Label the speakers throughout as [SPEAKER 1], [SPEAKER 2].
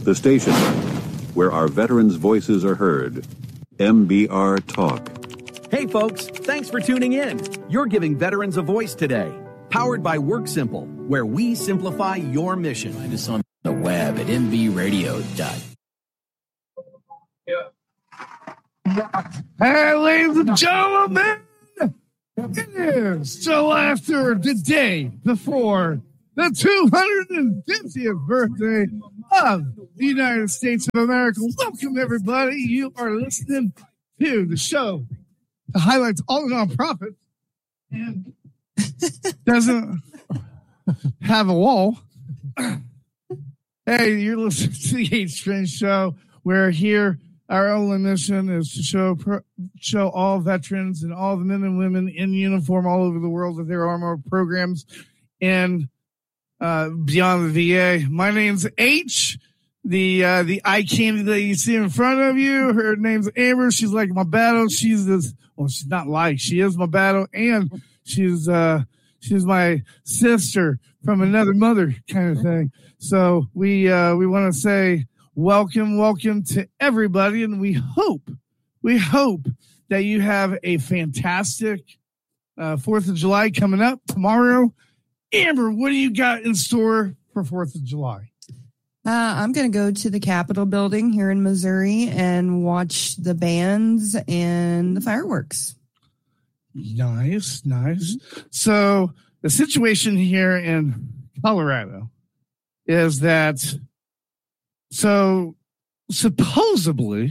[SPEAKER 1] The station where our veterans' voices are heard. MBR Talk.
[SPEAKER 2] Hey folks, thanks for tuning in. You're giving veterans a voice today. Powered by WorkSimple, where we simplify your mission.
[SPEAKER 3] Find us on the web at mbradio.com.
[SPEAKER 4] Hey, ladies and gentlemen, it is still after the day before the 250th birthday of the United States of America. Welcome, everybody. You are listening to the show that highlights all the nonprofits and doesn't have a wall. Hey, you're listening to the H Train Show. We're here. Our only mission is to show all veterans and all the men and women in uniform all over the world that there are more programs and beyond the VA. My name's H. The eye candy that you see in front of you. Her name's Amber. She's like my battle. She's not like, she is my battle, and she's my sister from another mother kind of thing. So we want to say welcome to everybody, and we hope that you have a fantastic 4th of July coming up tomorrow. Amber, what do you got in store for 4th of July?
[SPEAKER 5] I'm going to go to the Capitol building here in Missouri and watch the bands and the fireworks.
[SPEAKER 4] Nice. So the situation here in Colorado is that, so supposedly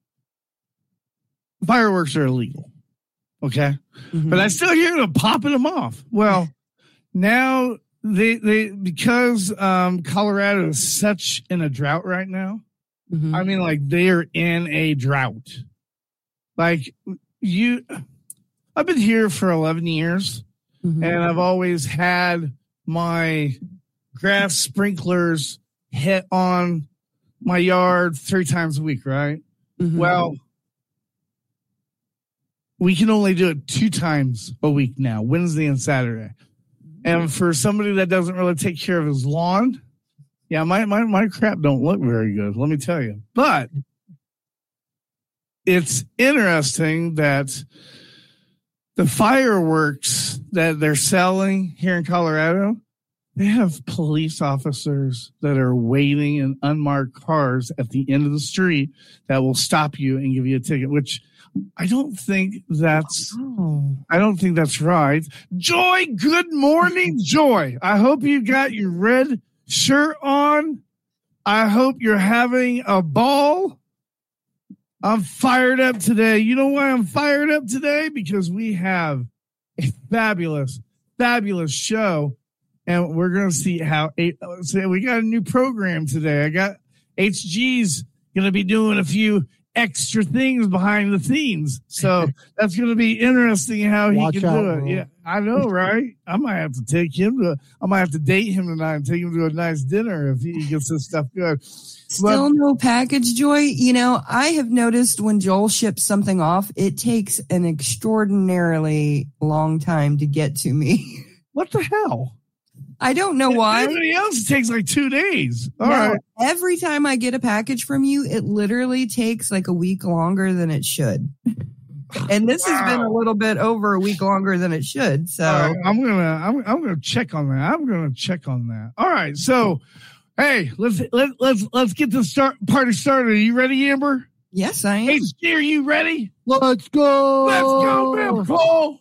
[SPEAKER 4] fireworks are illegal. Okay. Mm-hmm. But I still hear them popping them off. Well, now they because Colorado is such in a drought right now. Mm-hmm. I mean, like, they are in a drought. Like, I've been here for 11 years, mm-hmm. and I've always had my grass sprinklers hit on my yard 3 times a week, right? Mm-hmm. Well, we can only do it 2 times a week now, Wednesday and Saturday. And for somebody that doesn't really take care of his lawn, yeah, my crap don't look very good, let me tell you. But it's interesting that the fireworks that they're selling here in Colorado, they have police officers that are waiting in unmarked cars at the end of the street that will stop you and give you a ticket, which I don't think that's right. Joy, good morning, Joy. I hope you got your red shirt on. I hope you're having a ball. I'm fired up today. You know why I'm fired up today? Because we have a fabulous show, and we're going to see how we got a new program today. I got HG's going to be doing a few extra things behind the scenes, so that's going to be interesting how he can do it. Yeah, I know, right? I might have to date him tonight and take him to a nice dinner if he gets this stuff good.
[SPEAKER 5] Still no package, Joy. You know, I have noticed when Joel ships something off, it takes an extraordinarily long time to get to me.
[SPEAKER 4] What the hell?
[SPEAKER 5] I don't know why.
[SPEAKER 4] Everybody else takes like 2 days. All right.
[SPEAKER 5] Every time I get a package from you, it literally takes like a week longer than it should. And this has been a little bit over a week longer than it should. So
[SPEAKER 4] right, I'm gonna check on that. All right. So, hey, let's get the party started. Are you ready, Amber?
[SPEAKER 5] Yes, I am.
[SPEAKER 4] Hey, are you ready?
[SPEAKER 6] Let's go.
[SPEAKER 4] Let's go, man. Call.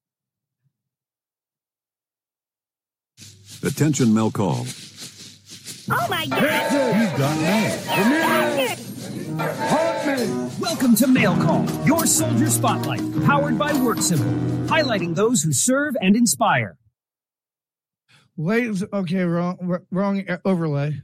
[SPEAKER 1] Attention, Mel Call.
[SPEAKER 7] Oh my God!
[SPEAKER 6] You've got mail.
[SPEAKER 8] Welcome to Mail Call, your soldier spotlight, powered by WorkSimple, highlighting those who serve and inspire.
[SPEAKER 4] Wait, okay, wrong overlay.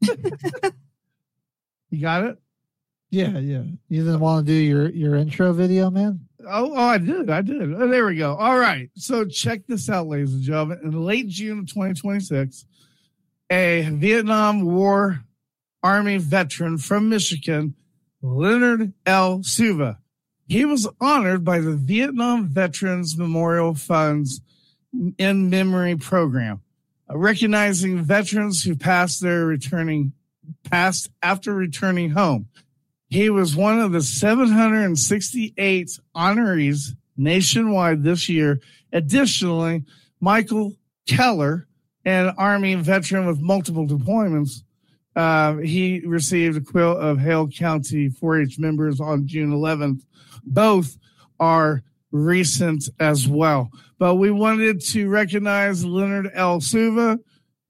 [SPEAKER 4] You got it?
[SPEAKER 6] Yeah. You didn't want to do your intro video, man?
[SPEAKER 4] Oh, I did. Oh, there we go. All right. So check this out, ladies and gentlemen. In late June of 2026, a Vietnam War Army veteran from Michigan, Leonard L. Suva, he was honored by the Vietnam Veterans Memorial Fund's In Memory program, recognizing veterans who passed their returning passed after returning home. He was one of the 768 honorees nationwide this year. Additionally, Michael Keller, an Army veteran with multiple deployments, he received a quilt of Hale County 4-H members on June 11th. Both are recent as well. But we wanted to recognize Leonard L. Suva.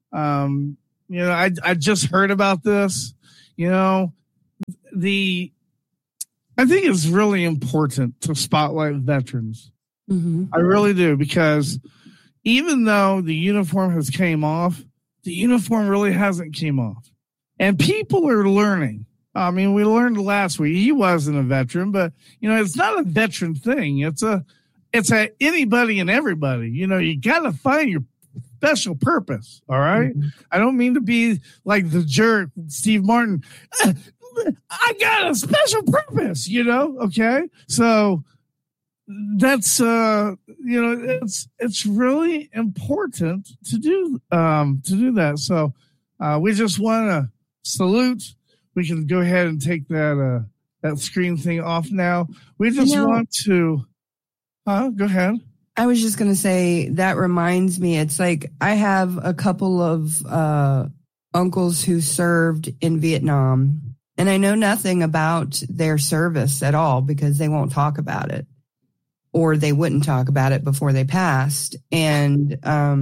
[SPEAKER 4] I just heard about this. I think it's really important to spotlight veterans. Mm-hmm. I really do, because even though the uniform has came off, the uniform really hasn't came off. And people are learning. I mean, we learned last week, he wasn't a veteran, but it's not a veteran thing. It's a anybody and everybody. You got to find your special purpose. All right. Mm-hmm. I don't mean to be like the jerk, Steve Martin. I got a special purpose, Okay. So that's, it's really important to do that. So, we just want to salute. We can go ahead and take that screen thing off now. We just want to, go ahead.
[SPEAKER 5] I was just going to say, that reminds me, it's like I have a couple of uncles who served in Vietnam, and I know nothing about their service at all because they won't talk about it, or they wouldn't talk about it before they passed. And,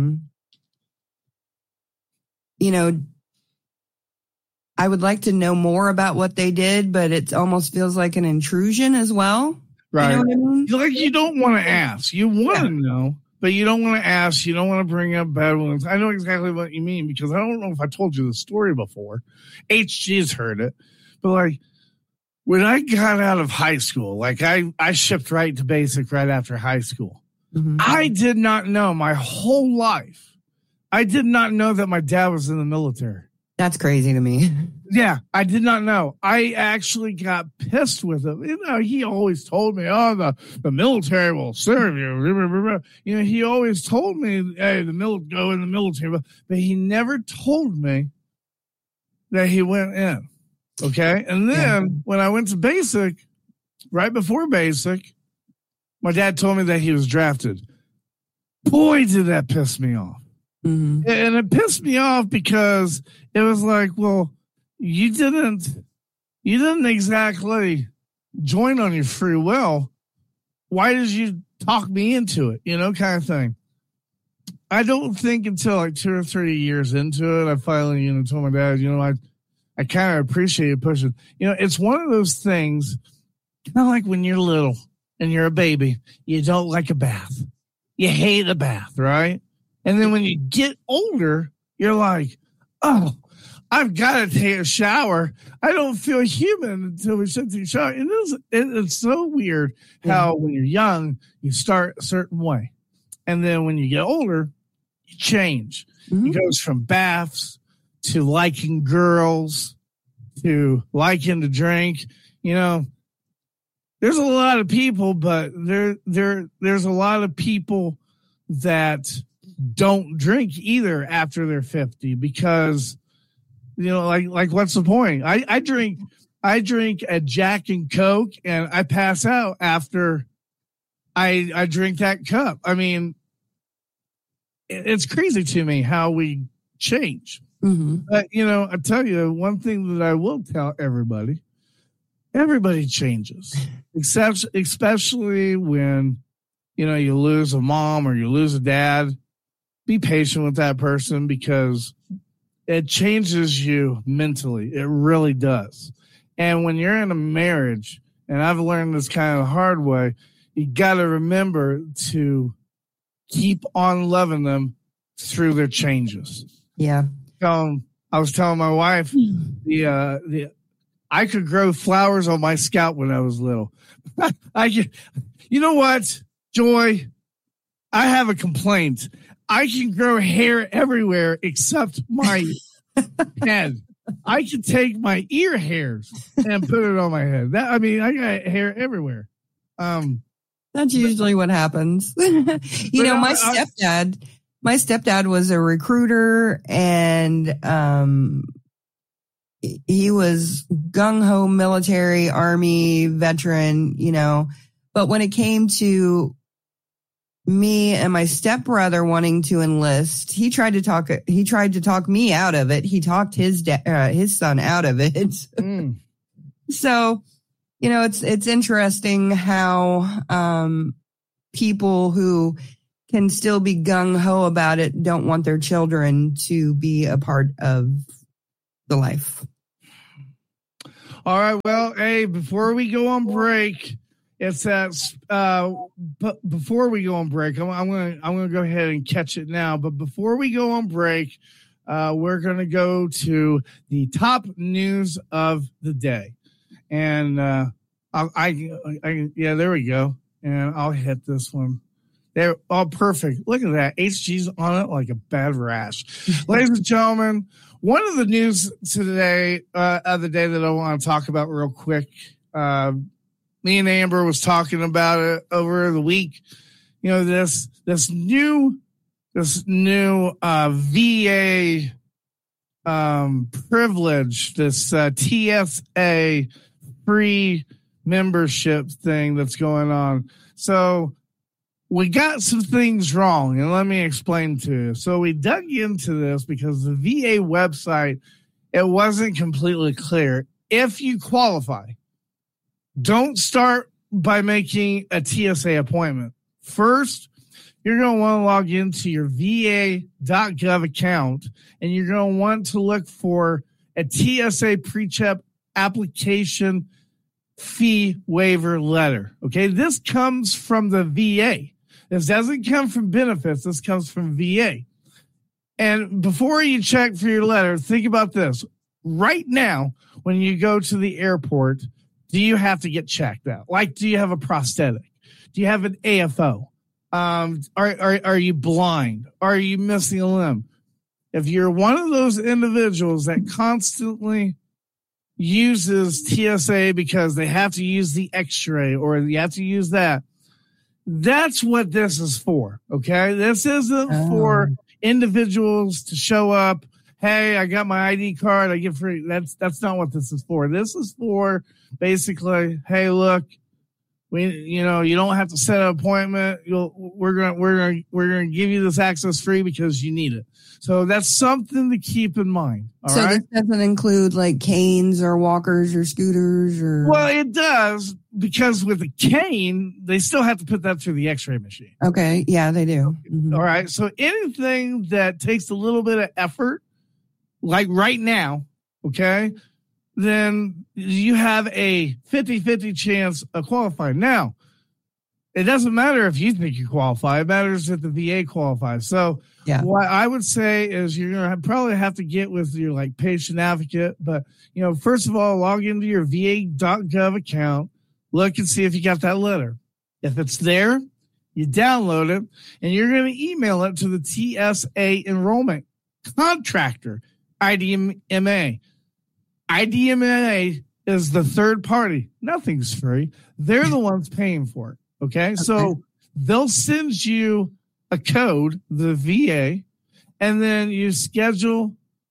[SPEAKER 5] I would like to know more about what they did, but it almost feels like an intrusion as well.
[SPEAKER 4] Right.
[SPEAKER 5] You know what I mean?
[SPEAKER 4] Like, you don't want to ask. You want to know, but you don't want to ask. You don't want to bring up bad ones. I know exactly what you mean, because I don't know if I told you the story before. HG's heard it. But, like, when I got out of high school, like, I shipped right to basic right after high school. Mm-hmm. I did not know my whole life. I did not know that my dad was in the military.
[SPEAKER 5] That's crazy to me.
[SPEAKER 4] Yeah, I did not know. I actually got pissed with him. He always told me, the military will serve you. He always told me, hey, go in the military. But he never told me that he went in. Okay? And then when I went to basic, right before basic, my dad told me that he was drafted. Boy, did that piss me off. Mm-hmm. And it pissed me off because it was like, well, you didn't exactly join on your free will. Why did you talk me into it? Kind of thing. I don't think until like 2 or 3 years into it, I finally, told my dad, I kind of appreciate pushing. It's one of those things, kind of like when you're little and you're a baby, you don't like a bath. You hate a bath, right? And then when you get older, you're like, oh, I've got to take a shower. I don't feel human until we sit in the shower. It's so weird how when you're young, you start a certain way. And then when you get older, you change. Mm-hmm. It goes from baths to liking girls to liking to drink. There's a lot of people, but there's a lot of people that don't drink either after they're 50 because, like what's the point? I drink a Jack and Coke and I pass out after I drink that cup. I mean, it's crazy to me how we change. Mm-hmm. But, I tell you one thing that I will tell everybody changes, especially when, you lose a mom or you lose a dad. Be patient with that person because it changes you mentally. It really does. And when you're in a marriage, and I've learned this kind of the hard way, you got to remember to keep on loving them through their changes.
[SPEAKER 5] Yeah.
[SPEAKER 4] I was telling my wife I could grow flowers on my scalp when I was little. You know what, Joy? I have a complaint. I can grow hair everywhere except my head. I can take my ear hairs and put it on my head. I got hair everywhere.
[SPEAKER 5] That's usually what happens. My stepdad was a recruiter, and he was gung-ho military, army veteran, you know, but when it came to me and my stepbrother wanting to enlist, he tried to talk me out of it. He talked his son out of it. So, you know, it's interesting how people who can still be gung-ho about it don't want their children to be a part of the life.
[SPEAKER 4] All right. Well, hey, before we go on break, it's that. But before we go on break, I'm gonna go ahead and catch it now. But before we go on break, we're gonna go to the top news of the day, and yeah, there we go, and I'll hit this one. They're all perfect. Look at that. HG's on it like a bad rash. Ladies and gentlemen, one of the news today, of the day that I want to talk about real quick. Me and Amber was talking about it over the week. You know, this new VA privilege, this TSA free membership thing that's going on. So we got some things wrong, and let me explain to you. So we dug into this because the VA website, it wasn't completely clear. If you qualify, don't start by making a TSA appointment. First, you're going to want to log into your va.gov account, and you're going to want to look for a TSA pre-check application fee waiver letter. Okay, this comes from the VA. This doesn't come from benefits. This comes from VA. And before you check for your letter, think about this. Right now, when you go to the airport, do you have to get checked out? Like, do you have a prosthetic? Do you have an AFO? Are you blind? Are you missing a limb? If you're one of those individuals that constantly uses TSA because they have to use the X-ray or you have to use that, that's what this is for. Okay, this isn't for individuals to show up. Hey, I got my ID card. I get free. That's not what this is for. This is for basically, hey, look, you don't have to set an appointment. We're gonna give you this access free because you need it. So that's something to keep in mind. All right.
[SPEAKER 5] This doesn't include like canes or walkers or scooters or.
[SPEAKER 4] Well, it does, because with a cane, they still have to put that through the X-ray machine.
[SPEAKER 5] Okay. Yeah, they do. Mm-hmm.
[SPEAKER 4] All right. So anything that takes a little bit of effort, like right now, okay, then you have a 50-50 chance of qualifying. Now, it doesn't matter if you think you qualify. It matters if the VA qualifies. So what I would say is you're going to probably have to get with your like patient advocate. But, first of all, log into your va.gov account, look and see if you got that letter. If it's there, you download it, and you're going to email it to the TSA enrollment contractor, IDMA. IDMA is the third party. Nothing's free. They're the ones paying for it. Okay. So they'll send you a code, the VA, and then you schedule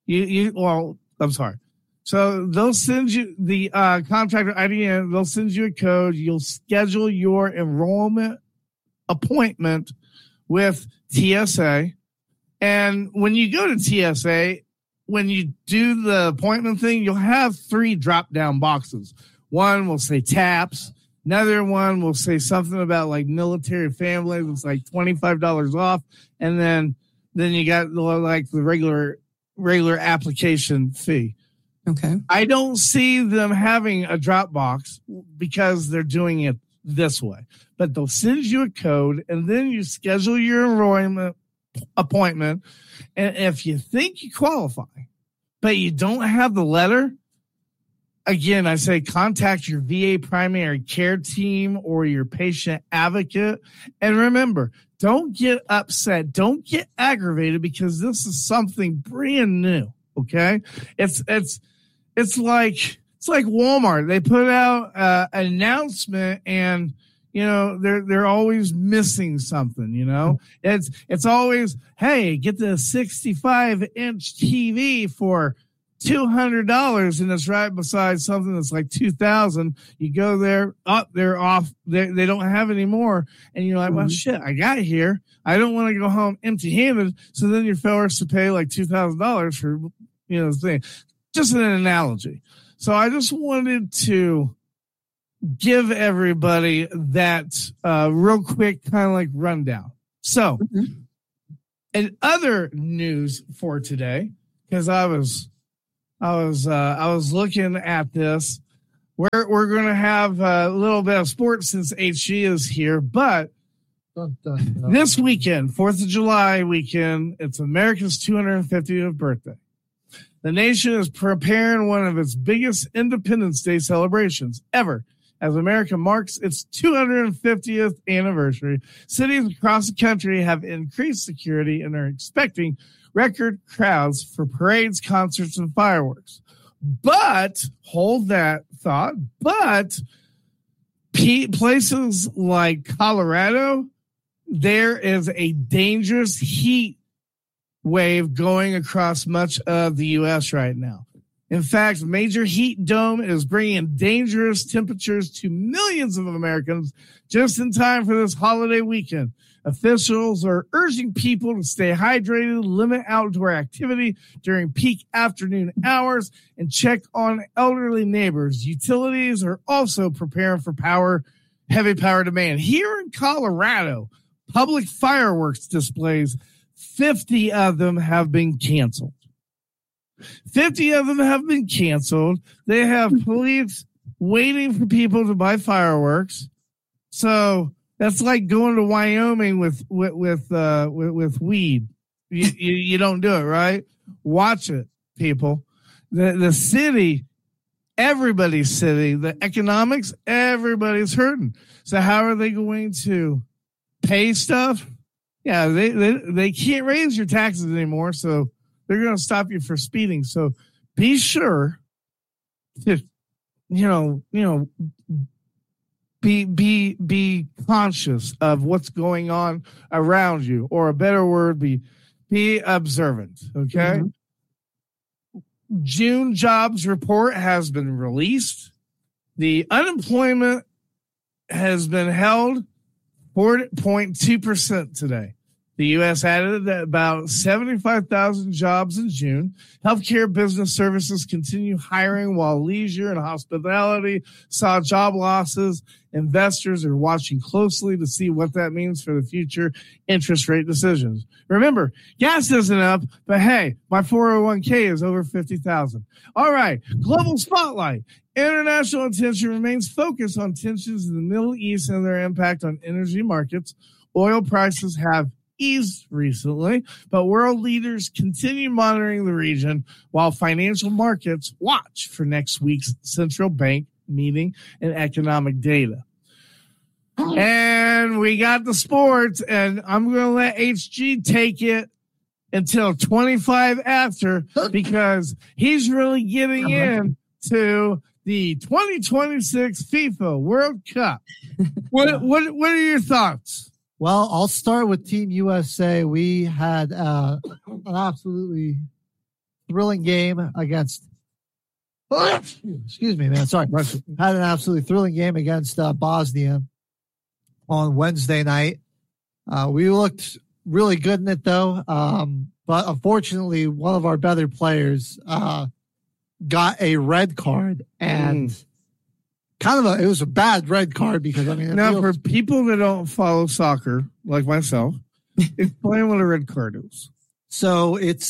[SPEAKER 4] I'm sorry. So they'll send you the contractor IDM. They'll send you a code. You'll schedule your enrollment appointment with TSA. And when you go to TSA, when you do the appointment thing, you'll have 3 drop-down boxes. One will say TAPS. Another one will say something about like military families. It's like $25 off. And then you got like the regular application fee.
[SPEAKER 5] Okay.
[SPEAKER 4] I don't see them having a drop box because they're doing it this way. But they'll send you a code, and then you schedule your enrollment appointment. And if you think you qualify, but you don't have the letter, again, I say contact your VA primary care team or your patient advocate. And remember, don't get upset. Don't get aggravated, because this is something brand new. Okay. It's like Walmart. They put out an announcement, and they're always missing something. It's always, hey, get the 65-inch TV for $200 and it's right beside something that's like $2,000. You go there, they're off. They don't have any more. And you're like, well, shit, I got here. I don't want to go home empty handed. So then you're forced to pay like $2,000 for, the thing. Just an analogy. So I just wanted to give everybody that real quick kind of like rundown. So, and other news for today, because I was looking at this. We're going to have a little bit of sports since HG is here, but this weekend, 4th of July weekend, it's America's 250th birthday. The nation is preparing one of its biggest Independence Day celebrations ever as America marks its 250th anniversary. Cities across the country have increased security and are expecting record crowds for parades, concerts, and fireworks. But, hold that thought, but places like Colorado, there is a dangerous heat wave going across much of the U.S. right now. In fact, major heat dome is bringing dangerous temperatures to millions of Americans just in time for this holiday weekend. Officials are urging people to stay hydrated, limit outdoor activity during peak afternoon hours, and check on elderly neighbors. Utilities are also preparing for heavy power demand. Here in Colorado, public fireworks displays, 50 of them have been canceled. 50 of them have been canceled. They have police waiting for people to buy fireworks. So that's like going to Wyoming with weed. You don't do it, right? Watch it, people. The city, everybody's city, the economics, everybody's hurting. So how are they going to pay stuff? Yeah, they can't raise your taxes anymore, so they're going to stop you for speeding. So be sure to, be conscious of what's going on around you, or a better word, be observant. Okay. June jobs report has been released. The unemployment has been held 4.2% today. The U.S. added about 75,000 jobs in June. Healthcare business services continue hiring, while leisure and hospitality saw job losses. Investors are watching closely to see what that means for the future interest rate decisions. Remember, gas isn't up, but hey, my 401k is over 50,000. All right, global spotlight. International attention remains focused on tensions in the Middle East and their impact on energy markets. Oil prices have eased recently, but world leaders continue monitoring the region while financial markets watch for next week's central bank meeting and economic data. And we got the sports, and I'm going to let HG take it until 25 after, because he's really getting in to the 2026 FIFA World Cup. What are your thoughts?
[SPEAKER 6] Well, I'll start with Team USA. We had an absolutely thrilling game against. Excuse me, man. Sorry. Had an absolutely thrilling game against Bosnia on Wednesday night. We looked really good in it, though. But unfortunately, one of our better players got a red card, and it was a bad red card, because now
[SPEAKER 4] for people that don't follow soccer like myself, explain what a red card is.
[SPEAKER 6] So it's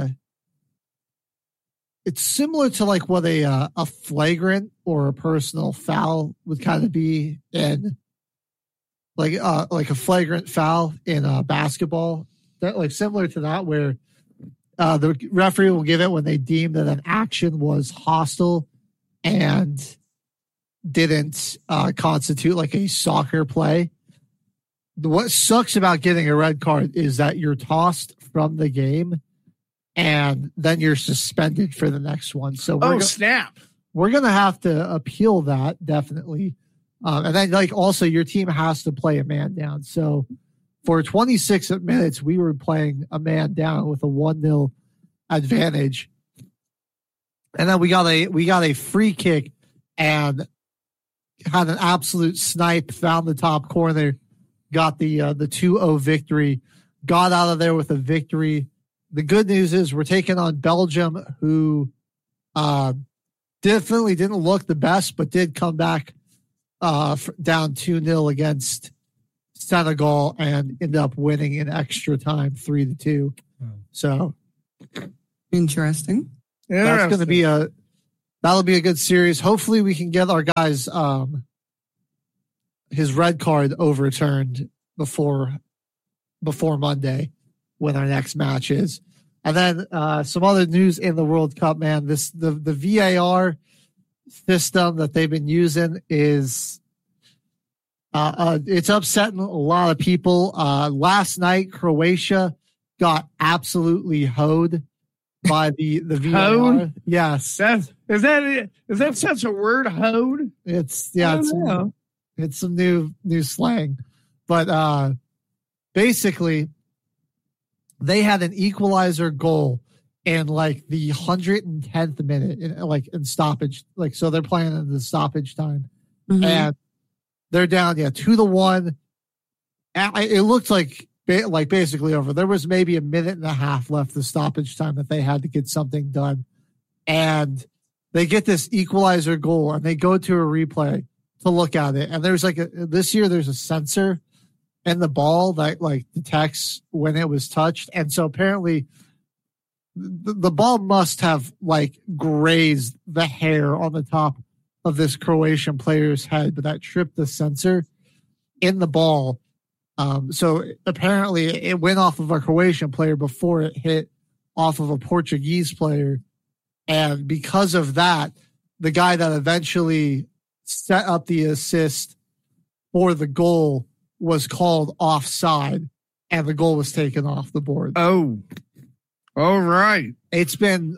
[SPEAKER 6] similar to like what a flagrant or a personal foul would kind of be in like a flagrant foul in basketball, that like similar to that, where the referee will give it when they deem that an action was hostile and didn't constitute like a soccer play. What sucks about getting a red card is that you're tossed from the game and then you're suspended for the next one. So
[SPEAKER 4] snap.
[SPEAKER 6] We're going to have to appeal that, definitely. And then like also your team has to play a man down. So for 26 minutes, we were playing a man down with a 1-0 advantage. And then we got a free kick and had an absolute snipe, found the top corner, got the 2-0 victory, got out of there with a victory. The good news is we're taking on Belgium, who definitely didn't look the best, but did come back down 2-0 against Senegal and ended up winning in extra time 3-2. So
[SPEAKER 5] interesting.
[SPEAKER 6] That's going to be that'll be a good series. Hopefully we can get our guys his red card overturned before Monday when our next match is. And then some other news in the World Cup, man. The VAR system that they've been using is it's upsetting a lot of people. Last night Croatia got absolutely hoed by the VAR.
[SPEAKER 4] Hoed?
[SPEAKER 6] Yes.
[SPEAKER 4] Is that such a word, hoed?
[SPEAKER 6] It's some new slang. But basically they had an equalizer goal in like the 110th minute in stoppage. Like, so they're playing in the stoppage time. Mm-hmm. And they're down 2-1. It looked like basically over. There was maybe a minute and a half left the stoppage time that they had to get something done. And they get this equalizer goal and they go to a replay to look at it. And there's this year there's a sensor in the ball that detects when it was touched. And so apparently the ball must have grazed the hair on the top of this Croatian player's head, but that tripped the sensor in the ball. So apparently it went off of a Croatian player before it hit off of a Portuguese player. And because of that, the guy that eventually set up the assist for the goal was called offside and the goal was taken off the board.
[SPEAKER 4] Oh, all right.
[SPEAKER 6] It's been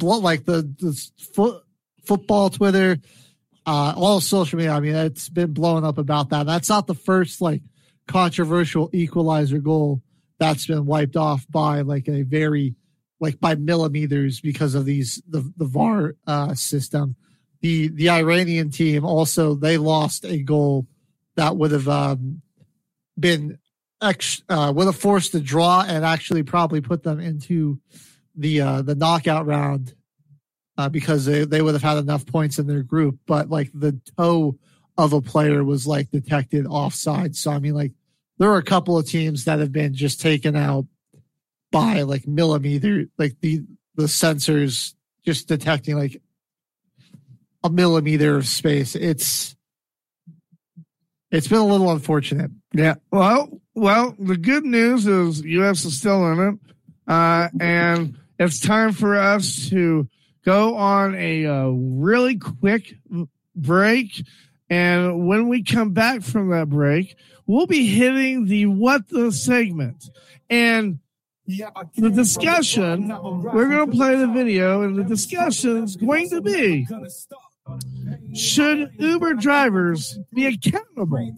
[SPEAKER 6] the football Twitter, all social media. I mean, it's been blowing up about that. That's not the first controversial equalizer goal that's been wiped off by a very by millimeters because of the VAR system. The Iranian team also, they lost a goal that would have been would have forced a draw and actually probably put them into the knockout round because they would have had enough points in their group. But the toe of a player was detected offside. So I mean, there are a couple of teams that have been just taken out by millimeter, the sensors just detecting a millimeter of space. It's been a little unfortunate.
[SPEAKER 4] Yeah. Well, the good news is U.S. is still in it. And it's time for us to go on a really quick break. And when we come back from that break, we'll be hitting the What the segment. And the discussion, we're going to play the video, and the discussion is going to be, should Uber drivers be accountable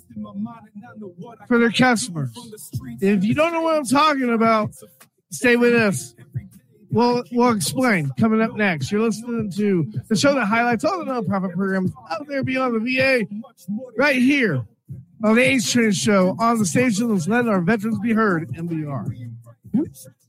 [SPEAKER 4] for their customers? If you don't know what I'm talking about, stay with us. We'll explain coming up next. You're listening to the show that highlights all the nonprofit programs out there beyond the VA, right here on the H Train Show on the station that's letting our veterans be heard, MBR.